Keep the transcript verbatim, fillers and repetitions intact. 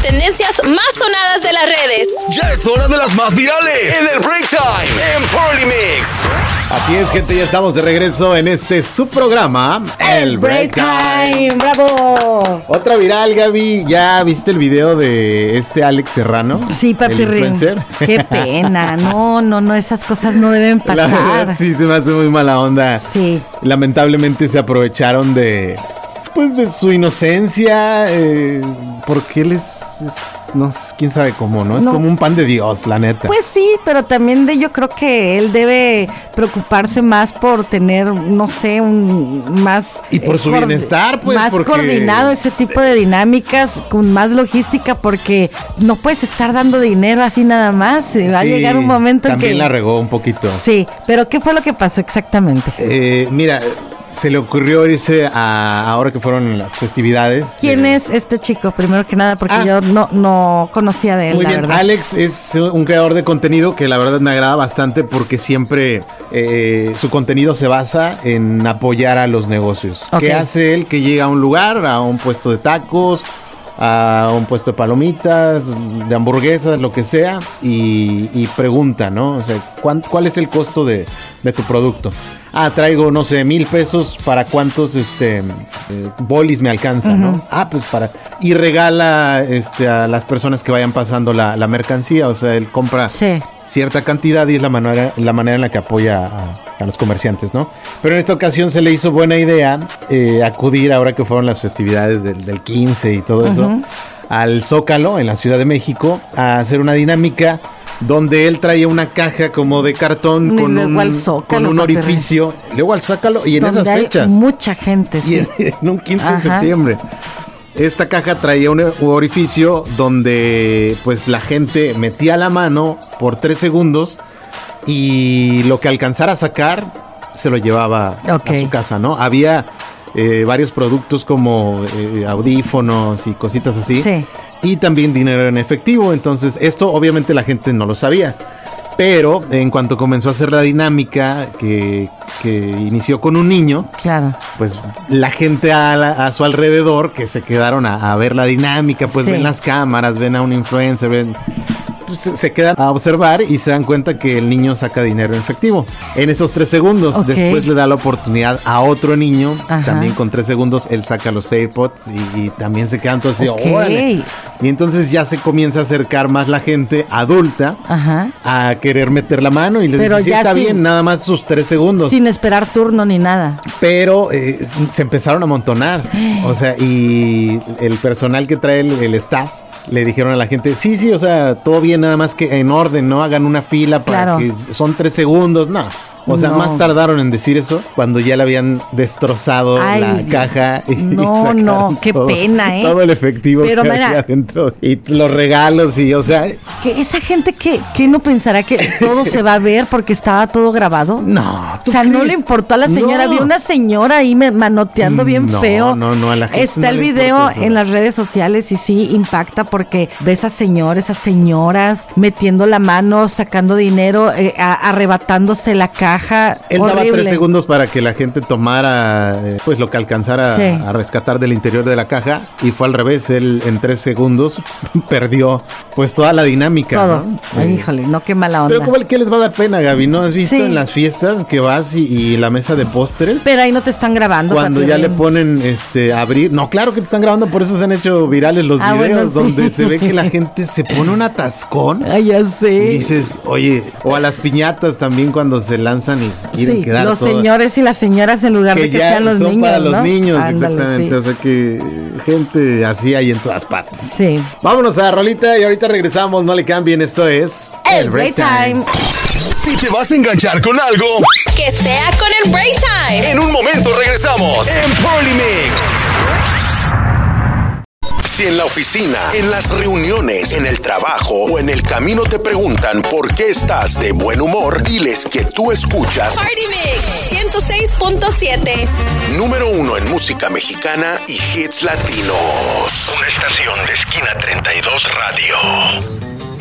tendencias más sonadas de las redes. Ya es hora de las más virales en el Break Time en Pearly Mix. Así es, gente, ya estamos de regreso en este subprograma, El, el Break Time. ¡Bravo! Otra viral, Gaby. ¿Ya viste el video de este Alex Serrano? Sí, papi Rin. Qué pena. No, no, no, esas cosas no deben pasar. La verdad, sí, se me hace muy mala onda. Sí. Lamentablemente se aprovecharon de... pues de su inocencia, eh, porque él es, es, no sé, quién sabe cómo, ¿no? Es no. como un pan de Dios, la neta. Pues sí, pero también de, yo creo que él debe preocuparse más por tener, no sé, un más... Y por eh, su bienestar, pues, más porque... coordinado ese tipo de dinámicas, con más logística, porque no puedes estar dando dinero así nada más. Va sí, a llegar un momento en que... también la regó un poquito. Sí, pero ¿qué fue lo que pasó exactamente? Eh, mira... Se le ocurrió irse a, ahora que fueron las festividades. ¿Quién de... es este chico? Primero que nada, porque ah, yo no, no conocía de él, muy la bien, verdad. Alex es un creador de contenido que la verdad me agrada bastante porque siempre eh, su contenido se basa en apoyar a los negocios. Okay. ¿Qué hace él? Que llega a un lugar, a un puesto de tacos, a un puesto de palomitas, de hamburguesas, lo que sea, y, y pregunta, ¿no? O sea, ¿cuál, cuál es el costo de, de tu producto? Ah, traigo, no sé, mil pesos, ¿para cuántos este eh, bolis me alcanza, uh-huh. no? Ah, pues para... Y regala este, a las personas que vayan pasando la, la mercancía, o sea, él compra sí. cierta cantidad y es la manera, la manera en la que apoya a, a los comerciantes, ¿no? Pero en esta ocasión se le hizo buena idea eh, acudir, ahora que fueron las festividades del, del quince y todo eso, uh-huh. al Zócalo, en la Ciudad de México, a hacer una dinámica donde él traía una caja como de cartón y con un, Zócalo, con un orificio, luego al Zócalo y en esas fechas. Mucha gente, sí. Y en, en un quince Ajá. de septiembre. Esta caja traía un orificio donde pues la gente metía la mano por tres segundos y lo que alcanzara a sacar se lo llevaba okay. a su casa, ¿no? Había eh, varios productos como eh, audífonos y cositas así. Sí. Y también dinero en efectivo. Entonces esto obviamente la gente no lo sabía, pero en cuanto comenzó a hacer la dinámica que, que inició con un niño, claro, pues la gente a, la, a su alrededor que se quedaron a, a ver la dinámica, pues sí. ven las cámaras, ven a un influencer, ven... Pues se quedan a observar y se dan cuenta que el niño saca dinero en efectivo en esos tres segundos. Okay. Después le da la oportunidad a otro niño, Ajá. también con tres segundos él saca los AirPods y, y también se quedan todos así, okay. órale. Y entonces ya se comienza a acercar más la gente adulta Ajá. a querer meter la mano y les Pero dice, sí, está sin, bien, nada más sus tres segundos. Sin esperar turno ni nada. Pero eh, se empezaron a amontonar, o sea, y el personal que trae el, el staff le dijeron a la gente, sí, sí, o sea, todo bien, nada más que en orden, no hagan una fila para claro. que son tres segundos, no. O sea, no. más tardaron en decir eso cuando ya le habían destrozado Ay, la caja. Y no, no, qué todo, pena, ¿eh? Todo el efectivo Pero que mira, había adentro. Y los regalos y, o sea... Que esa gente que, que no pensará que todo se va a ver porque estaba todo grabado. No, ¿tú O sea, crees? No le importó a la señora. No. Había una señora ahí manoteando bien no, feo. No, no, a la gente Está no el le video en las redes sociales y sí impacta porque ves a señores, esas señoras metiendo la mano, sacando dinero, eh, a, arrebatándose la caja. Él Horrible. daba tres segundos para que la gente tomara eh, pues lo que alcanzara sí. a rescatar del interior de la caja y fue al revés. Él en tres segundos perdió pues toda la dinámica. Todo. ¿no? Ay, eh, híjole, no, qué mala onda. Pero como el que les va a dar pena, Gaby, ¿no? ¿Has visto sí. en las fiestas que vas y, y la mesa de postres? Pero ahí no te están grabando. Cuando ya le ponen este abrir. No, claro que te están grabando, por eso se han hecho virales los ah, videos bueno, sí. donde se ve que la gente se pone un atascón. Ay, ya sé. Y dices, oye, o a las piñatas también cuando se lanzan y quieren sí, quedar los todas. Señores y las señoras en lugar que de que ya sean los son niños, para los ¿no? niños, Ándale, exactamente. Sí. O sea que gente así hay en todas partes. Sí. Vámonos a rolita y ahorita regresamos. No le cambien, esto es El Break Time. Si te vas a enganchar con algo, que sea con el Break Time. En un momento regresamos en Pearly Mix. Si en la oficina, en las reuniones, en el trabajo o en el camino te preguntan por qué estás de buen humor, diles que tú escuchas Party Mix ciento seis punto siete. Número uno en música mexicana y hits latinos. Una estación de Esquina treinta y dos Radio.